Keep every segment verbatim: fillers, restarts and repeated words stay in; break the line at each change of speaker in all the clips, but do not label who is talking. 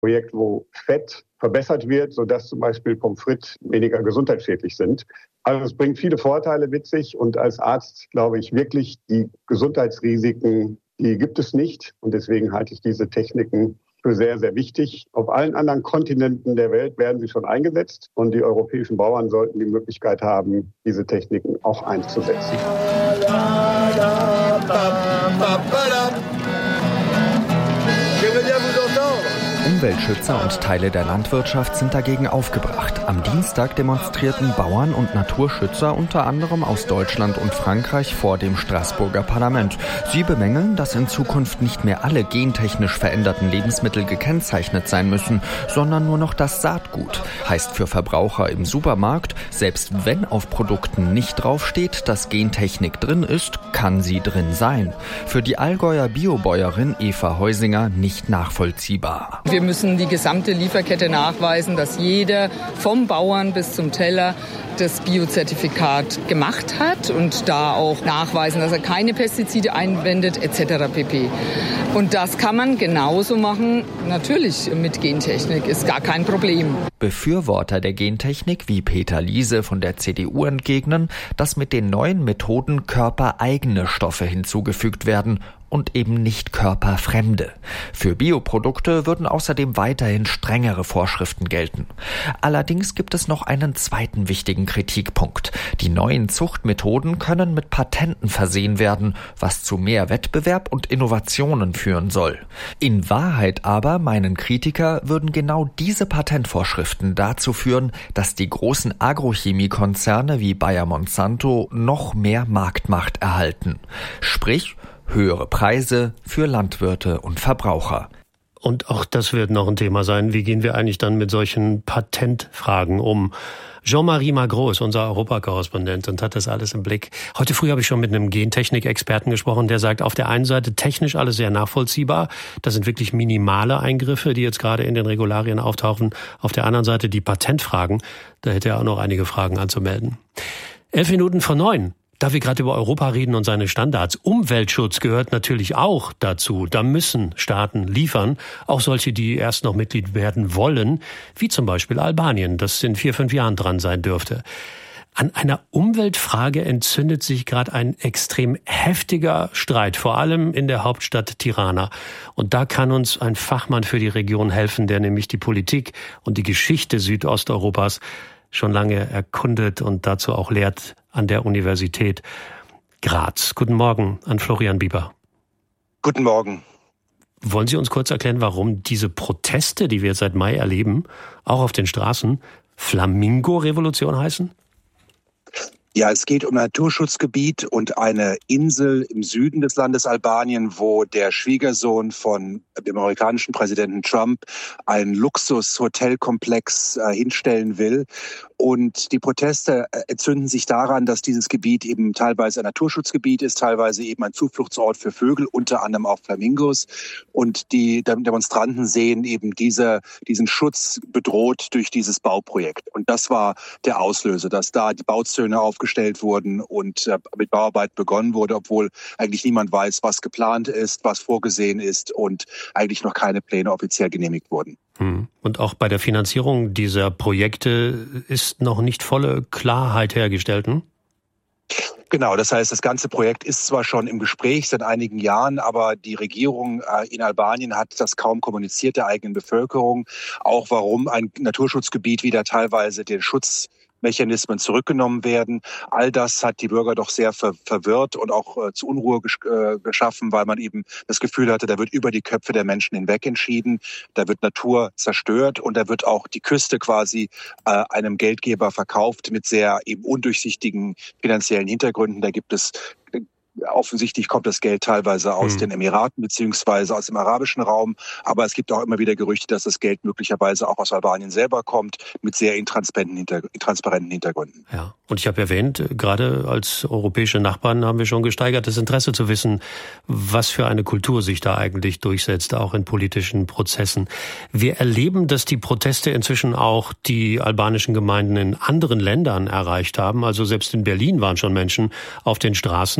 Projekt, wo Fett verbessert wird, sodass zum Beispiel Pommes frites weniger gesundheitsschädlich sind. Also es bringt viele Vorteile mit sich und als Arzt glaube ich wirklich, die Gesundheitsrisiken, die gibt es nicht. Und deswegen halte ich diese Techniken für sehr, sehr wichtig. Auf allen anderen Kontinenten der Welt werden sie schon eingesetzt und die europäischen Bauern sollten die Möglichkeit haben, diese Techniken auch einzusetzen.
Umweltschützer und Teile der Landwirtschaft sind dagegen aufgebracht. Am Dienstag demonstrierten Bauern und Naturschützer unter anderem aus Deutschland und Frankreich vor dem Straßburger Parlament. Sie bemängeln, dass in Zukunft nicht mehr alle gentechnisch veränderten Lebensmittel gekennzeichnet sein müssen, sondern nur noch das Saatgut. Heißt für Verbraucher im Supermarkt, selbst wenn auf Produkten nicht draufsteht, dass Gentechnik drin ist, kann sie drin sein. Für die Allgäuer Biobäuerin Eva Heusinger nicht nachvollziehbar.
Wir müssen die gesamte Lieferkette nachweisen, dass jeder vom Bauern bis zum Teller das Biozertifikat gemacht hat und da auch nachweisen, dass er keine Pestizide einwendet et cetera pp. Und das kann man genauso machen, natürlich mit Gentechnik, ist gar kein Problem.
Befürworter der Gentechnik wie Peter Liese von der C D U entgegnen, dass mit den neuen Methoden körpereigene Stoffe hinzugefügt werden und eben nicht körperfremde. Für Bioprodukte würden außerdem weiterhin strengere Vorschriften gelten. Allerdings gibt es noch einen zweiten wichtigen Kritikpunkt. Die neuen Zuchtmethoden können mit Patenten versehen werden, was zu mehr Wettbewerb und Innovationen führen soll. In Wahrheit aber, meinen Kritiker, würden genau diese Patentvorschriften dazu führen, dass die großen Agrochemiekonzerne wie Bayer Monsanto noch mehr Marktmacht erhalten. Sprich, höhere Preise für Landwirte und Verbraucher.
Und auch das wird noch ein Thema sein. Wie gehen wir eigentlich dann mit solchen Patentfragen um? Jean-Marie Magro ist unser Europakorrespondent und hat das alles im Blick. Heute früh habe ich schon mit einem Gentechnik-Experten gesprochen, der sagt, auf der einen Seite technisch alles sehr nachvollziehbar. Das sind wirklich minimale Eingriffe, die jetzt gerade in den Regularien auftauchen. Auf der anderen Seite die Patentfragen. Da hätte er auch noch einige Fragen anzumelden. Elf Minuten vor neun. Da wir gerade über Europa reden und seine Standards, Umweltschutz gehört natürlich auch dazu. Da müssen Staaten liefern, auch solche, die erst noch Mitglied werden wollen, wie zum Beispiel Albanien, das in vier, fünf Jahren dran sein dürfte. An einer Umweltfrage entzündet sich gerade ein extrem heftiger Streit, vor allem in der Hauptstadt Tirana. Und da kann uns ein Fachmann für die Region helfen, der nämlich die Politik und die Geschichte Südosteuropas schon lange erkundet und dazu auch lehrt an der Universität Graz. Guten Morgen an Florian Bieber.
Guten Morgen.
Wollen Sie uns kurz erklären, warum diese Proteste, die wir jetzt seit Mai erleben, auch auf den Straßen, Flamingo-Revolution heißen?
Ja, es geht um ein Naturschutzgebiet und eine Insel im Süden des Landes Albanien, wo der Schwiegersohn von dem amerikanischen Präsidenten Trump einen Luxus-Hotelkomplex äh, hinstellen will. Und die Proteste entzünden sich daran, dass dieses Gebiet eben teilweise ein Naturschutzgebiet ist, teilweise eben ein Zufluchtsort für Vögel, unter anderem auch Flamingos. Und die Demonstranten sehen eben diese, diesen Schutz bedroht durch dieses Bauprojekt. Und das war der Auslöser, dass da die Bauzäune aufgestellt wurden und mit Bauarbeit begonnen wurde, obwohl eigentlich niemand weiß, was geplant ist, was vorgesehen ist und eigentlich noch keine Pläne offiziell genehmigt wurden.
Und auch bei der Finanzierung dieser Projekte ist noch nicht volle Klarheit hergestellt, hm?
Genau, das heißt, das ganze Projekt ist zwar schon im Gespräch seit einigen Jahren, aber die Regierung in Albanien hat das kaum kommuniziert der eigenen Bevölkerung. Auch warum ein Naturschutzgebiet wieder teilweise den Schutz Mechanismen zurückgenommen werden. All das hat die Bürger doch sehr ver- verwirrt und auch äh, zu Unruhe gesch- äh, geschaffen, weil man eben das Gefühl hatte, da wird über die Köpfe der Menschen hinweg entschieden, da wird Natur zerstört und da wird auch die Küste quasi äh, einem Geldgeber verkauft mit sehr eben undurchsichtigen finanziellen Hintergründen. Da gibt es Offensichtlich kommt das Geld teilweise aus mhm. den Emiraten beziehungsweise aus dem arabischen Raum. Aber es gibt auch immer wieder Gerüchte, dass das Geld möglicherweise auch aus Albanien selber kommt, mit sehr intransparenten, Hinter- intransparenten Hintergründen.
Ja, und ich habe erwähnt, gerade als europäische Nachbarn haben wir schon gesteigertes Interesse zu wissen, was für eine Kultur sich da eigentlich durchsetzt, auch in politischen Prozessen. Wir erleben, dass die Proteste inzwischen auch die albanischen Gemeinden in anderen Ländern erreicht haben. Also selbst in Berlin waren schon Menschen auf den Straßen mit solchen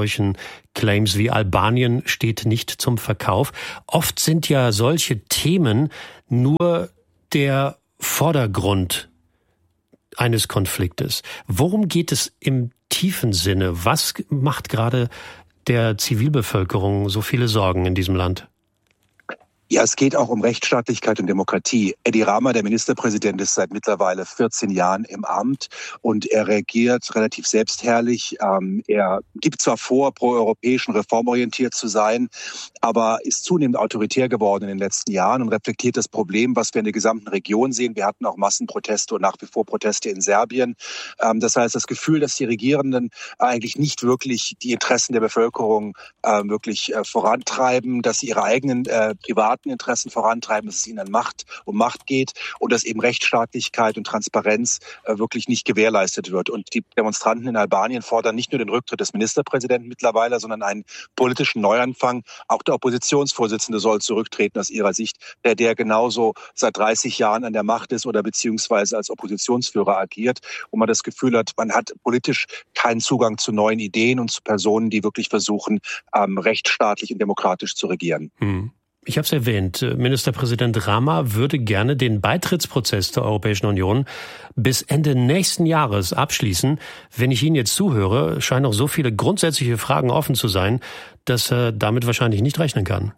solchen Claims wie Albanien steht nicht zum Verkauf. Oft sind ja solche Themen nur der Vordergrund eines Konfliktes. Worum geht es im tiefen Sinne? Was macht gerade der Zivilbevölkerung so viele Sorgen in diesem Land?
Ja, es geht auch um Rechtsstaatlichkeit und Demokratie. Edi Rama, der Ministerpräsident, ist seit mittlerweile vierzehn Jahren im Amt und er regiert relativ selbstherrlich. Ähm, er gibt zwar vor, proeuropäisch und reformorientiert zu sein, aber ist zunehmend autoritär geworden in den letzten Jahren und reflektiert das Problem, was wir in der gesamten Region sehen. Wir hatten auch Massenproteste und nach wie vor Proteste in Serbien. Ähm, das heißt, das Gefühl, dass die Regierenden eigentlich nicht wirklich die Interessen der Bevölkerung äh, wirklich äh, vorantreiben, dass sie ihre eigenen äh, privaten Interessen vorantreiben, dass es ihnen an Macht um Macht geht und dass eben Rechtsstaatlichkeit und Transparenz äh, wirklich nicht gewährleistet wird. Und die Demonstranten in Albanien fordern nicht nur den Rücktritt des Ministerpräsidenten mittlerweile, sondern einen politischen Neuanfang. Auch der Oppositionsvorsitzende soll zurücktreten aus ihrer Sicht, der, der genauso seit dreißig Jahren an der Macht ist oder beziehungsweise als Oppositionsführer agiert, wo man das Gefühl hat, man hat politisch keinen Zugang zu neuen Ideen und zu Personen, die wirklich versuchen, ähm, rechtsstaatlich und demokratisch zu regieren.
Hm. Ich habe es erwähnt, Ministerpräsident Rama würde gerne den Beitrittsprozess der Europäischen Union bis Ende nächsten Jahres abschließen. Wenn ich Ihnen jetzt zuhöre, scheinen noch so viele grundsätzliche Fragen offen zu sein, dass er damit wahrscheinlich nicht rechnen kann.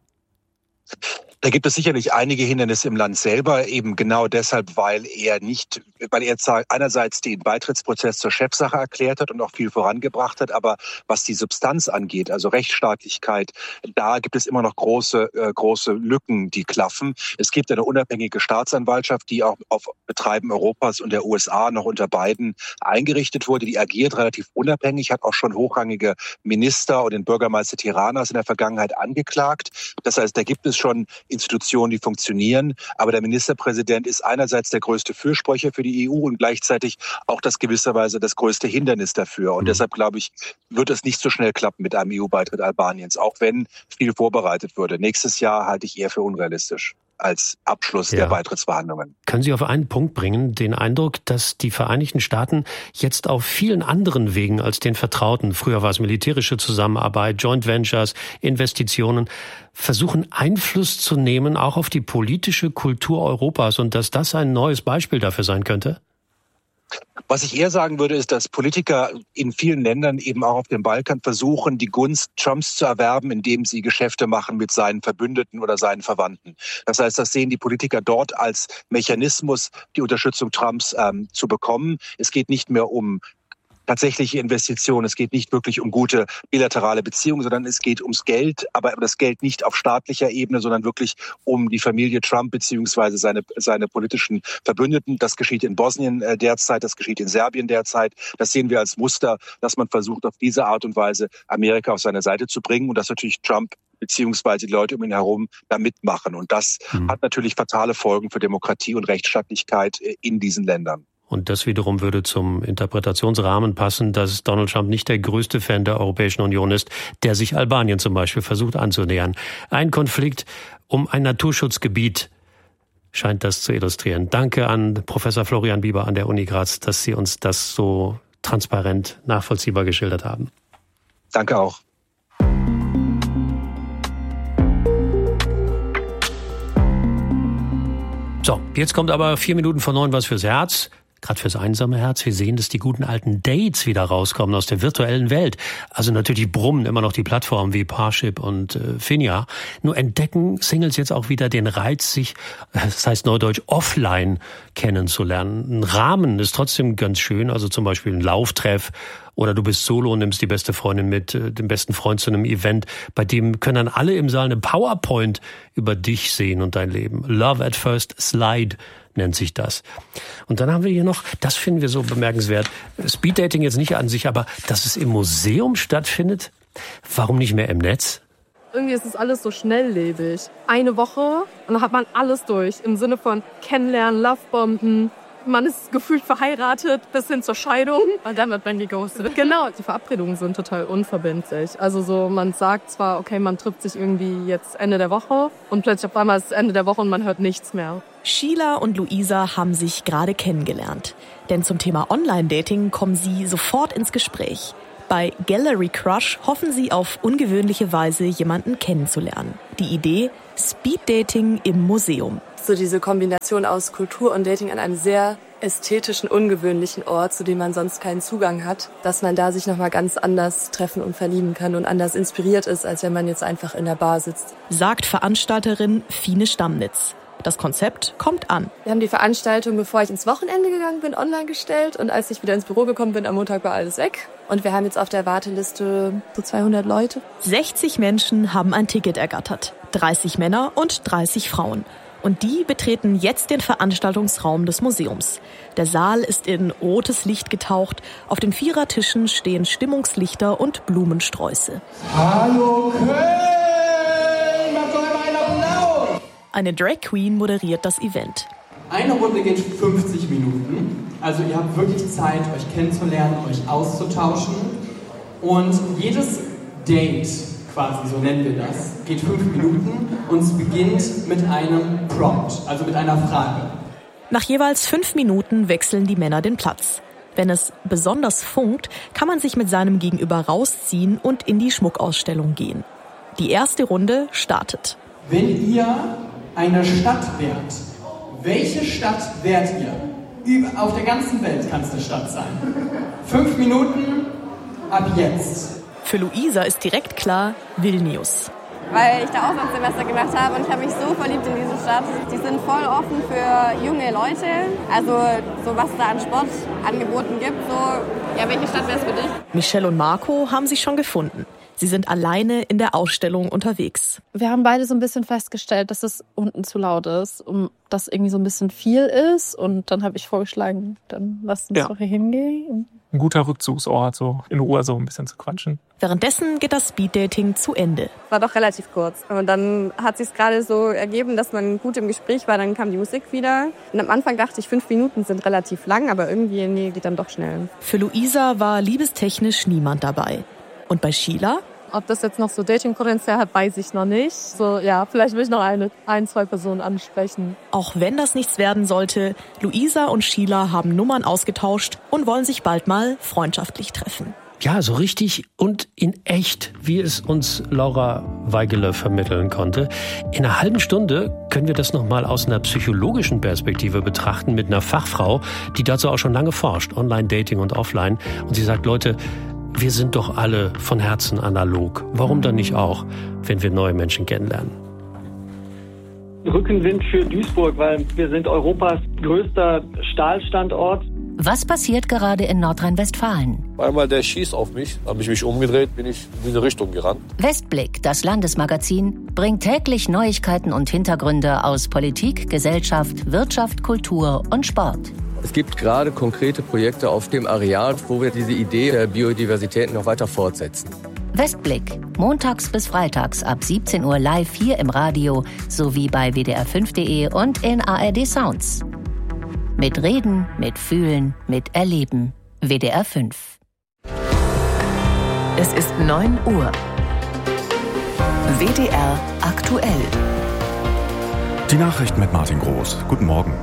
Da gibt es sicherlich einige Hindernisse im Land selber, eben genau deshalb, weil er nicht, weil er einerseits den Beitrittsprozess zur Chefsache erklärt hat und auch viel vorangebracht hat, aber was die Substanz angeht, also Rechtsstaatlichkeit, da gibt es immer noch große, äh, große Lücken, die klaffen. Es gibt eine unabhängige Staatsanwaltschaft, die auch auf Betreiben Europas und der U S A noch unter Biden eingerichtet wurde. Die agiert relativ unabhängig, hat auch schon hochrangige Minister und den Bürgermeister Tiranas in der Vergangenheit angeklagt. Das heißt, da gibt es schon Institutionen, die funktionieren. Aber der Ministerpräsident ist einerseits der größte Fürsprecher für die E U und gleichzeitig auch das gewisserweise das größte Hindernis dafür. Und mhm. deshalb, glaube ich, wird es nicht so schnell klappen mit einem E U-Beitritt Albaniens, auch wenn viel vorbereitet würde. Nächstes Jahr halte ich eher für unrealistisch als Abschluss ja. der Beitrittsverhandlungen.
Können Sie auf einen Punkt bringen, den Eindruck, dass die Vereinigten Staaten jetzt auf vielen anderen Wegen als den vertrauten, früher war es militärische Zusammenarbeit, Joint Ventures, Investitionen, versuchen Einfluss zu nehmen, auch auf die politische Kultur Europas und dass das ein neues Beispiel dafür sein könnte?
Was ich eher sagen würde, ist, dass Politiker in vielen Ländern, eben auch auf dem Balkan, versuchen, die Gunst Trumps zu erwerben, indem sie Geschäfte machen mit seinen Verbündeten oder seinen Verwandten. Das heißt, das sehen die Politiker dort als Mechanismus, die Unterstützung Trumps ähm, zu bekommen. Es geht nicht mehr um tatsächliche Investitionen. Es geht nicht wirklich um gute bilaterale Beziehungen, sondern es geht ums Geld, aber das Geld nicht auf staatlicher Ebene, sondern wirklich um die Familie Trump beziehungsweise seine, seine politischen Verbündeten. Das geschieht in Bosnien derzeit, das geschieht in Serbien derzeit. Das sehen wir als Muster, dass man versucht, auf diese Art und Weise Amerika auf seine Seite zu bringen und dass natürlich Trump beziehungsweise die Leute um ihn herum da mitmachen. Und das mhm. hat natürlich fatale Folgen für Demokratie und Rechtsstaatlichkeit in diesen Ländern.
Und das wiederum würde zum Interpretationsrahmen passen, dass Donald Trump nicht der größte Fan der Europäischen Union ist, der sich Albanien zum Beispiel versucht anzunähern. Ein Konflikt um ein Naturschutzgebiet scheint das zu illustrieren. Danke an Professor Florian Bieber an der Uni Graz, dass Sie uns das so transparent nachvollziehbar geschildert haben.
Danke auch.
So, jetzt kommt aber vier Minuten vor neun was fürs Herz. Gerade fürs einsame Herz. Wir sehen, dass die guten alten Dates wieder rauskommen aus der virtuellen Welt. Also natürlich brummen immer noch die Plattformen wie Parship und äh, Finja. Nur entdecken Singles jetzt auch wieder den Reiz, sich, das heißt neudeutsch, offline kennenzulernen. Ein Rahmen ist trotzdem ganz schön, also zum Beispiel ein Lauftreff oder du bist solo und nimmst die beste Freundin mit, äh, den besten Freund zu einem Event. Bei dem können dann alle im Saal eine PowerPoint über dich sehen und dein Leben. Love at First Slide nennt sich das. Und dann haben wir hier noch, das finden wir so bemerkenswert, Speeddating jetzt nicht an sich, aber dass es im Museum stattfindet, warum nicht mehr im Netz?
Irgendwie ist es alles so schnelllebig. Eine Woche und dann hat man alles durch, im Sinne von Kennenlernen, Lovebomben. Man ist gefühlt verheiratet bis hin zur Scheidung. Und dann wird man geghostet. Genau, die Verabredungen sind total unverbindlich. Also so, man sagt zwar, okay, man trifft sich irgendwie jetzt Ende der Woche und plötzlich auf einmal ist es Ende der Woche und man hört nichts mehr.
Sheila und Luisa haben sich gerade kennengelernt. Denn zum Thema Online-Dating kommen sie sofort ins Gespräch. Bei Gallery Crush hoffen sie auf ungewöhnliche Weise, jemanden kennenzulernen. Die Idee: Speeddating im Museum.
So diese Kombination aus Kultur und Dating an einem sehr ästhetischen, ungewöhnlichen Ort, zu dem man sonst keinen Zugang hat, dass man da sich nochmal ganz anders treffen und verlieben kann und anders inspiriert ist, als wenn man jetzt einfach in der Bar sitzt.
Sagt Veranstalterin Fine Stammnitz. Das Konzept kommt an.
Wir haben die Veranstaltung, bevor ich ins Wochenende gegangen bin, online gestellt. Und als ich wieder ins Büro gekommen bin, am Montag war alles weg. Und wir haben jetzt auf der Warteliste so zweihundert Leute.
sechzig Menschen haben ein Ticket ergattert. dreißig Männer und dreißig Frauen. Und die betreten jetzt den Veranstaltungsraum des Museums. Der Saal ist in rotes Licht getaucht. Auf den Vierertischen stehen Stimmungslichter und Blumensträuße.
Hallo Köln! Macht doch einmal einen Applaus!
Eine Drag Queen moderiert das Event.
Eine Runde geht fünfzig Minuten. Also ihr habt wirklich Zeit, euch kennenzulernen, euch auszutauschen. Und jedes Date, quasi so nennen wir das, geht fünf Minuten und es beginnt mit einem Prompt, also mit einer Frage.
Nach jeweils fünf Minuten wechseln die Männer den Platz. Wenn es besonders funkt, kann man sich mit seinem Gegenüber rausziehen und in die Schmuckausstellung gehen. Die erste Runde startet.
Wenn ihr eine Stadt wärt, welche Stadt wärt ihr? Über, auf der ganzen Welt kann es eine Stadt sein. Fünf Minuten ab jetzt.
Für Luisa ist direkt klar, Vilnius.
Weil ich da Auslandssemester gemacht habe und ich habe mich so verliebt in diese Stadt. Die sind voll offen für junge Leute. Also so was da an Sportangeboten gibt. So, ja, welche Stadt wäre es für dich?
Michelle und Marco haben sich schon gefunden. Sie sind alleine in der Ausstellung unterwegs.
Wir haben beide so ein bisschen festgestellt, dass es unten zu laut ist, um das irgendwie so ein bisschen viel ist. Und dann habe ich vorgeschlagen, dann lasst uns
ja.
doch hier hingehen.
Ein guter Rückzugsort, so in Ruhe so ein bisschen zu quatschen.
Währenddessen geht das Speeddating zu Ende.
War doch relativ kurz. Und dann hat sich gerade so ergeben, dass man gut im Gespräch war. Dann kam die Musik wieder. Und am Anfang dachte ich, fünf Minuten sind relativ lang, aber irgendwie nee, geht dann doch schnell.
Für Luisa war liebestechnisch niemand dabei. Und bei Sheila?
Ob das jetzt noch so Dating-Potenzial hat, weiß ich noch nicht. So, ja, vielleicht will ich noch eine, ein, zwei Personen ansprechen.
Auch wenn das nichts werden sollte, Luisa und Sheila haben Nummern ausgetauscht und wollen sich bald mal freundschaftlich treffen.
Ja, so richtig und in echt, wie es uns Laura Weigeler vermitteln konnte. In einer halben Stunde können wir das nochmal aus einer psychologischen Perspektive betrachten mit einer Fachfrau, die dazu auch schon lange forscht, Online-Dating und Offline. Und sie sagt, Leute, wir sind doch alle von Herzen analog. Warum dann nicht auch, wenn wir neue Menschen kennenlernen?
Rückenwind für Duisburg, weil wir sind Europas größter Stahlstandort.
Was passiert gerade in Nordrhein-Westfalen?
Einmal der schießt auf mich, habe ich mich umgedreht, bin ich in diese Richtung gerannt.
Westblick, das Landesmagazin, bringt täglich Neuigkeiten und Hintergründe aus Politik, Gesellschaft, Wirtschaft, Kultur und Sport.
Es gibt gerade konkrete Projekte auf dem Areal, wo wir diese Idee der Biodiversität noch weiter fortsetzen.
Westblick, montags bis freitags ab siebzehn Uhr live hier im Radio sowie bei w d r fünf punkt d e und in A R D Sounds. Mit Reden, mit Fühlen, mit Erleben. W D R fünf.
Es ist neun Uhr. W D R aktuell.
Die Nachrichten mit Martin Groß. Guten Morgen.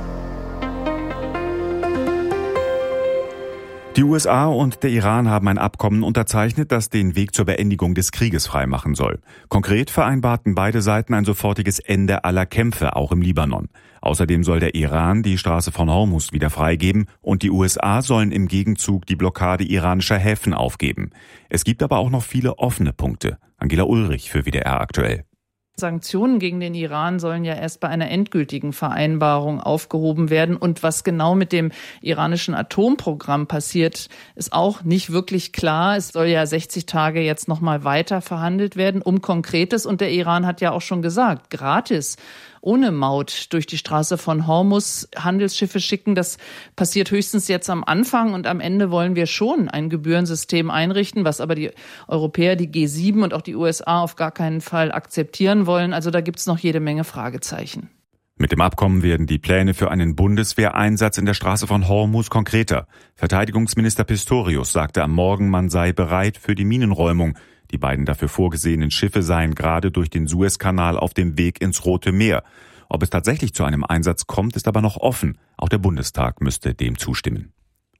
Die U S A und der Iran haben ein Abkommen unterzeichnet, das den Weg zur Beendigung des Krieges freimachen soll. Konkret vereinbarten beide Seiten ein sofortiges Ende aller Kämpfe, auch im Libanon. Außerdem soll der Iran die Straße von Hormuz wieder freigeben und die U S A sollen im Gegenzug die Blockade iranischer Häfen aufgeben. Es gibt aber auch noch viele offene Punkte. Angela Ulrich für W D R aktuell.
Sanktionen gegen den Iran sollen ja erst bei einer endgültigen Vereinbarung aufgehoben werden. Und was genau mit dem iranischen Atomprogramm passiert, ist auch nicht wirklich klar. Es soll ja sechzig Tage jetzt noch mal weiter verhandelt werden um Konkretes. Und der Iran hat ja auch schon gesagt, gratis, ohne Maut durch die Straße von Hormuz Handelsschiffe schicken. Das passiert höchstens jetzt am Anfang und am Ende wollen wir schon ein Gebührensystem einrichten, was aber die Europäer, die G sieben und auch die U S A auf gar keinen Fall akzeptieren wollen. Also da gibt's noch jede Menge Fragezeichen.
Mit dem Abkommen werden die Pläne für einen Bundeswehreinsatz in der Straße von Hormuz konkreter. Verteidigungsminister Pistorius sagte am Morgen, man sei bereit für die Minenräumung. Die beiden dafür vorgesehenen Schiffe seien gerade durch den Suezkanal auf dem Weg ins Rote Meer. Ob es tatsächlich zu einem Einsatz kommt, ist aber noch offen. Auch der Bundestag müsste dem zustimmen.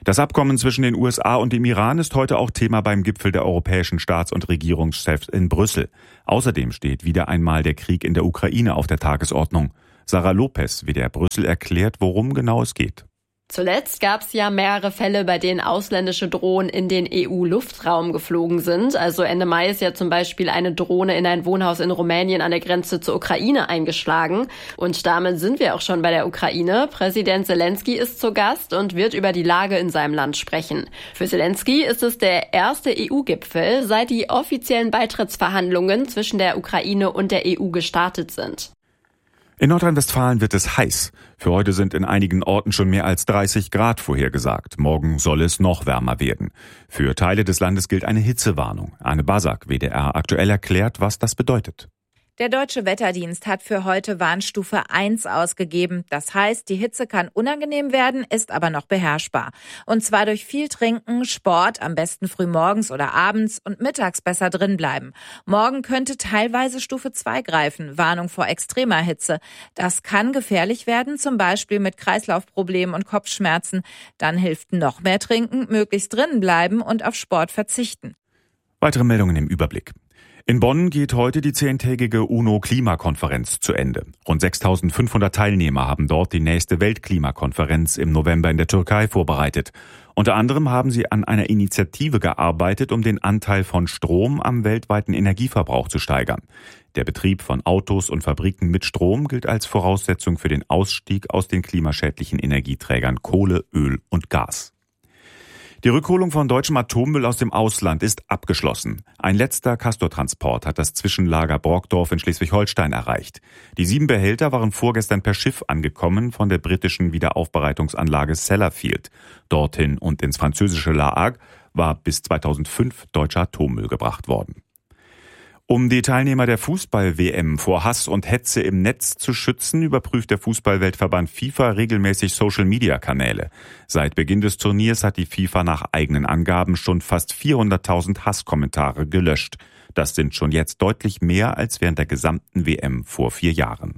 Das Abkommen zwischen den U S A und dem Iran ist heute auch Thema beim Gipfel der europäischen Staats- und Regierungschefs in Brüssel. Außerdem steht wieder einmal der Krieg in der Ukraine auf der Tagesordnung. Sarah Lopez, W D R Brüssel, erklärt, worum genau es geht.
Zuletzt gab es ja mehrere Fälle, bei denen ausländische Drohnen in den E U-Luftraum geflogen sind. Also Ende Mai ist ja zum Beispiel eine Drohne in ein Wohnhaus in Rumänien an der Grenze zur Ukraine eingeschlagen. Und damit sind wir auch schon bei der Ukraine. Präsident Zelensky ist zu Gast und wird über die Lage in seinem Land sprechen. Für Zelensky ist es der erste E U-Gipfel, seit die offiziellen Beitrittsverhandlungen zwischen der Ukraine und der E U gestartet sind.
In Nordrhein-Westfalen wird es heiß. Für heute sind in einigen Orten schon mehr als dreißig Grad vorhergesagt. Morgen soll es noch wärmer werden. Für Teile des Landes gilt eine Hitzewarnung. Anne Basak, W D R aktuell, erklärt, was das bedeutet.
Der Deutsche Wetterdienst hat für heute Warnstufe eins ausgegeben. Das heißt, die Hitze kann unangenehm werden, ist aber noch beherrschbar. Und zwar durch viel Trinken, Sport, am besten früh morgens oder abends und mittags besser drin bleiben. Morgen könnte teilweise Stufe zwei greifen, Warnung vor extremer Hitze. Das kann gefährlich werden, zum Beispiel mit Kreislaufproblemen und Kopfschmerzen. Dann hilft noch mehr trinken, möglichst drinnen bleiben und auf Sport verzichten.
Weitere Meldungen im Überblick. In Bonn geht heute die zehntägige UNO-Klimakonferenz zu Ende. Rund sechstausendfünfhundert Teilnehmer haben dort die nächste Weltklimakonferenz im November in der Türkei vorbereitet. Unter anderem haben sie an einer Initiative gearbeitet, um den Anteil von Strom am weltweiten Energieverbrauch zu steigern. Der Betrieb von Autos und Fabriken mit Strom gilt als Voraussetzung für den Ausstieg aus den klimaschädlichen Energieträgern Kohle, Öl und Gas. Die Rückholung von deutschem Atommüll aus dem Ausland ist abgeschlossen. Ein letzter Castortransport hat das Zwischenlager Borgdorf in Schleswig-Holstein erreicht. Die sieben Behälter waren vorgestern per Schiff angekommen von der britischen Wiederaufbereitungsanlage Sellafield. Dorthin und ins französische La Hague war bis zweitausendfünf deutscher Atommüll gebracht worden. Um die Teilnehmer der Fußball-W M vor Hass und Hetze im Netz zu schützen, überprüft der Fußballweltverband FIFA regelmäßig Social-Media-Kanäle. Seit Beginn des Turniers hat die FIFA nach eigenen Angaben schon fast vierhunderttausend Hasskommentare gelöscht. Das sind schon jetzt deutlich mehr als während der gesamten W M vor vier Jahren.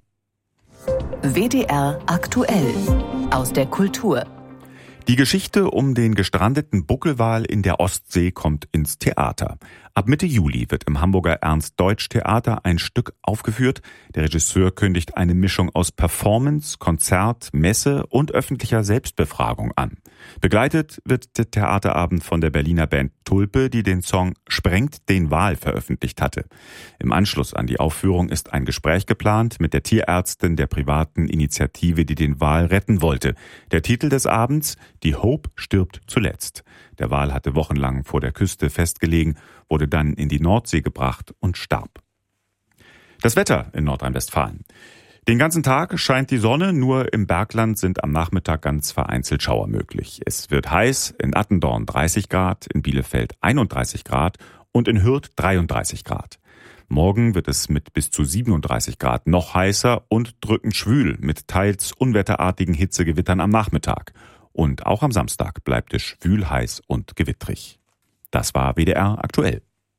W D R aktuell aus der Kultur.
Die Geschichte um den gestrandeten Buckelwal in der Ostsee kommt ins Theater. Ab Mitte Juli wird im Hamburger Ernst-Deutsch-Theater ein Stück aufgeführt. Der Regisseur kündigt eine Mischung aus Performance, Konzert, Messe und öffentlicher Selbstbefragung an. Begleitet wird der Theaterabend von der Berliner Band Tulpe, die den Song Sprengt den Wal veröffentlicht hatte. Im Anschluss an die Aufführung ist ein Gespräch geplant mit der Tierärztin der privaten Initiative, die den Wal retten wollte. Der Titel des Abends: Die Hope stirbt zuletzt. Der Wal hatte wochenlang vor der Küste festgelegen, wurde dann in die Nordsee gebracht und starb. Das Wetter in Nordrhein-Westfalen. Den ganzen Tag scheint die Sonne, nur im Bergland sind am Nachmittag ganz vereinzelt Schauer möglich. Es wird heiß, in Attendorn dreißig Grad, in Bielefeld einunddreißig Grad und in Hürth dreiunddreißig Grad. Morgen wird es mit bis zu siebenunddreißig Grad noch heißer und drückend schwül mit teils unwetterartigen Hitzegewittern am Nachmittag. Und auch am Samstag bleibt es schwül, heiß und gewittrig. Das war W D R aktuell.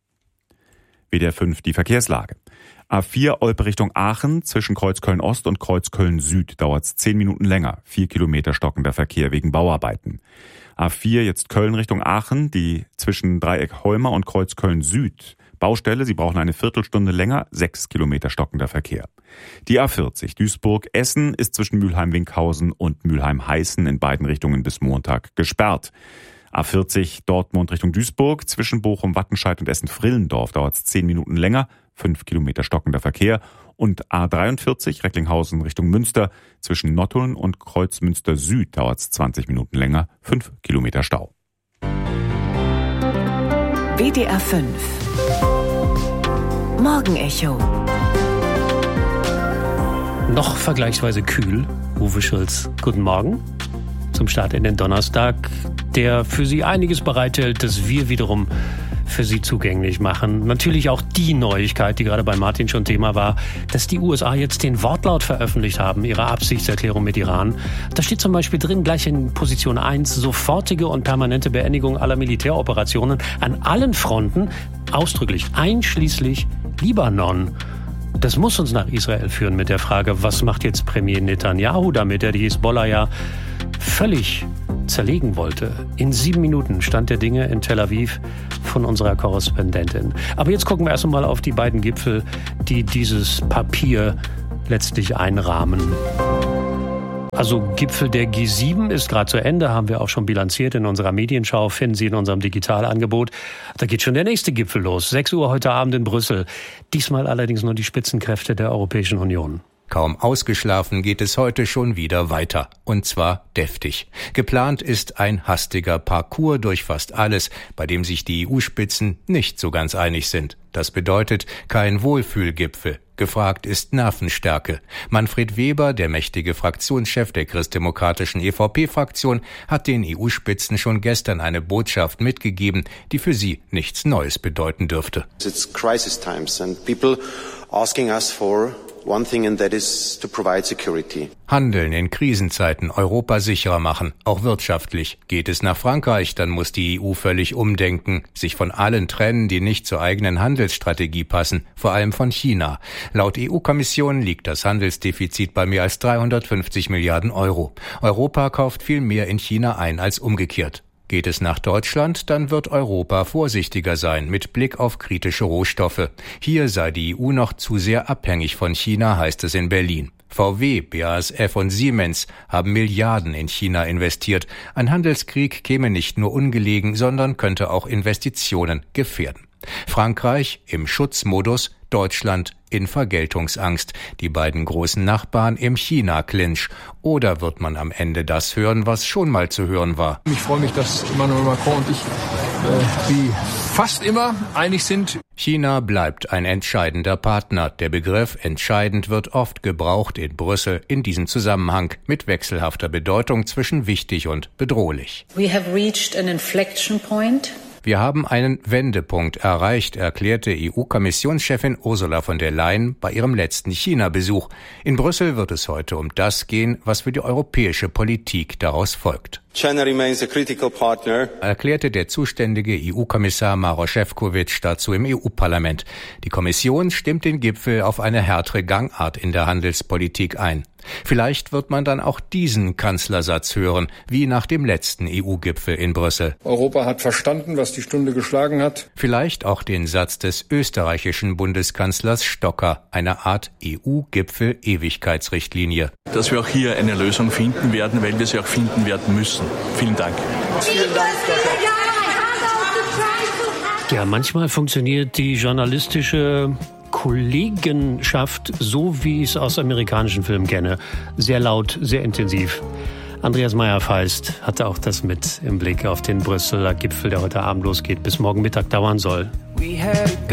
W D R fünf die Verkehrslage. A vier Olpe Richtung Aachen, zwischen Kreuzköln-Ost und Kreuzköln-Süd dauert es zehn Minuten länger. Vier Kilometer stockender Verkehr wegen Bauarbeiten. A vier jetzt Köln Richtung Aachen, die zwischen Dreieck Holmer und Kreuzköln-Süd. Baustelle, Sie brauchen eine Viertelstunde länger, sechs Kilometer stockender Verkehr. Die A vierzig Duisburg-Essen ist zwischen Mülheim-Winkhausen und Mülheim-Heißen in beiden Richtungen bis Montag gesperrt. A vierzig Dortmund Richtung Duisburg, zwischen Bochum-Wattenscheid und Essen-Frillendorf dauert es zehn Minuten länger, fünf Kilometer stockender Verkehr. Und A dreiundvierzig Recklinghausen Richtung Münster, zwischen Nottuln und Kreuzmünster Süd dauert es zwanzig Minuten länger, fünf Kilometer Stau.
W D R fünf Morgenecho.
Noch vergleichsweise kühl. Uwe Schulz, guten Morgen. Zum Start in den Donnerstag, der für Sie einiges bereithält, das wir wiederum für Sie zugänglich machen. Natürlich auch die Neuigkeit, die gerade bei Martin schon Thema war, dass die U S A jetzt den Wortlaut veröffentlicht haben, ihrer Absichtserklärung mit Iran. Da steht zum Beispiel drin, gleich in Position eins, sofortige und permanente Beendigung aller Militäroperationen an allen Fronten, ausdrücklich einschließlich Libanon. Das muss uns nach Israel führen mit der Frage, was macht jetzt Premier Netanyahu damit, der die Hisbollah ja völlig zerlegen wollte. In sieben Minuten stand der Dinge in Tel Aviv von unserer Korrespondentin. Aber jetzt gucken wir erst einmal auf die beiden Gipfel, die dieses Papier letztlich einrahmen. Also Gipfel der G sieben ist gerade zu Ende, haben wir auch schon bilanziert in unserer Medienschau, finden Sie in unserem Digitalangebot. Da geht schon der nächste Gipfel los, sechs Uhr heute Abend in Brüssel. Diesmal allerdings nur die Spitzenkräfte der Europäischen Union.
Kaum ausgeschlafen geht es heute schon wieder weiter. Und zwar deftig. Geplant ist ein hastiger Parcours durch fast alles, bei dem sich die E U-Spitzen nicht so ganz einig sind. Das bedeutet kein Wohlfühlgipfel. Gefragt ist Nervenstärke. Manfred Weber, der mächtige Fraktionschef der christdemokratischen E V P-Fraktion, hat den E U-Spitzen schon gestern eine Botschaft mitgegeben, die für sie nichts Neues bedeuten dürfte.
It's crisis times and people asking us for one thing, and that is to provide security.
Handeln in Krisenzeiten Europa sicherer machen, auch wirtschaftlich. Geht es nach Frankreich, dann muss die E U völlig umdenken, sich von allen trennen, die nicht zur eigenen Handelsstrategie passen, vor allem von China. Laut E U-Kommission liegt das Handelsdefizit bei mehr als dreihundertfünfzig Milliarden Euro. Europa kauft viel mehr in China ein als umgekehrt. Geht es nach Deutschland, dann wird Europa vorsichtiger sein mit Blick auf kritische Rohstoffe. Hier sei die E U noch zu sehr abhängig von China, heißt es in Berlin. V W, B A S F und Siemens haben Milliarden in China investiert. Ein Handelskrieg käme nicht nur ungelegen, sondern könnte auch Investitionen gefährden. Frankreich im Schutzmodus, Deutschland in Vergeltungsangst. Die beiden großen Nachbarn im China-Clinch. Oder wird man am Ende das hören, was schon mal zu hören war?
Ich freue mich, dass Emmanuel Macron und ich äh, wie fast immer einig sind.
China bleibt ein entscheidender Partner. Der Begriff entscheidend wird oft gebraucht in Brüssel in diesem Zusammenhang mit wechselhafter Bedeutung zwischen wichtig und bedrohlich.
We have reached an inflection point.
Wir haben einen Wendepunkt erreicht, erklärte E U-Kommissionschefin Ursula von der Leyen bei ihrem letzten China-Besuch. In Brüssel wird es heute um das gehen, was für die europäische Politik daraus folgt.
China remains a critical partner,
erklärte der zuständige E U-Kommissar Maroš Šefčovič dazu im E U-Parlament. Die Kommission stimmt den Gipfel auf eine härtere Gangart in der Handelspolitik ein. Vielleicht wird man dann auch diesen Kanzlersatz hören, wie nach dem letzten E U-Gipfel in Brüssel.
Europa hat verstanden, was die Stunde geschlagen hat.
Vielleicht auch den Satz des österreichischen Bundeskanzlers Stocker, eine Art E U-Gipfel-Ewigkeitsrichtlinie.
Dass wir auch hier eine Lösung finden werden, weil wir sie auch finden werden müssen. Vielen Dank.
Vielen Dank, Stocker.
Ja, manchmal funktioniert die journalistische Kollegenschaft, so wie ich es aus amerikanischen Filmen kenne. Sehr laut, sehr intensiv. Andreas Meyer-Feist hatte auch das mit im Blick auf den Brüsseler Gipfel, der heute Abend losgeht, bis morgen Mittag dauern soll.